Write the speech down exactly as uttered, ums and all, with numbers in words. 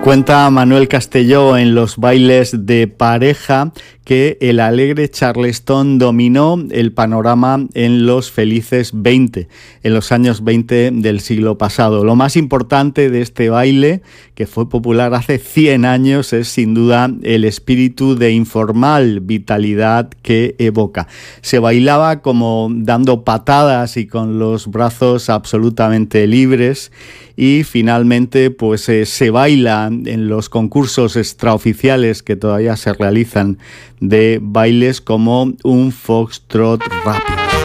Cuenta Manuel Castelló en Los bailes de pareja que el alegre Charleston dominó el panorama en los felices veinte, en los años veinte del siglo pasado. Lo más importante de este baile, que fue popular hace cien años, es sin duda el espíritu de informal vitalidad que evoca. Se bailaba como dando patadas y con los brazos absolutamente libres, y finalmente pues eh, se baila en los concursos extraoficiales que todavía se realizan de bailes como un foxtrot rápido.